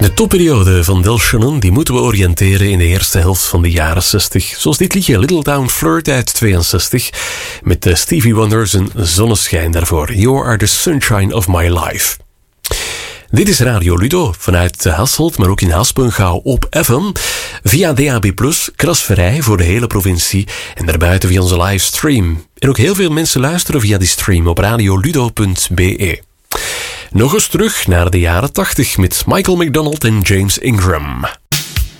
De topperiode van Del Shannon die moeten we oriënteren in de eerste helft van de jaren 60. Zoals dit liedje Little Town Flirt uit 62. Met Stevie Wonder zijn zonneschijn daarvoor. You are the sunshine of my life. Dit is Radio Ludo vanuit Hasselt, maar ook in Haspengouw op FM. Via DAB+, krasvrij voor de hele provincie. En daarbuiten via onze livestream. En ook heel veel mensen luisteren via die stream op radioludo.be. Nog eens terug naar de jaren 80 met Michael McDonald en James Ingram.